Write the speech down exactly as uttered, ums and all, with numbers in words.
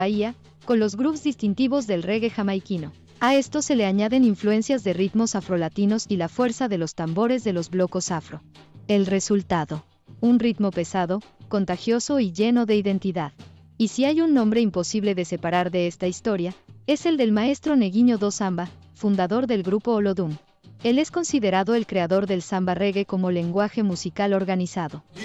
Bahía, con los grooves distintivos del reggae jamaiquino. A esto se le añaden influencias de ritmos afrolatinos y la fuerza de los tambores de los blocos afro. El resultado: un ritmo pesado, contagioso y lleno de identidad. Y si hay un nombre imposible de separar de esta historia, es el del maestro Neguinho do Samba, fundador del grupo Olodum. Él es considerado el creador del samba reggae como lenguaje musical organizado.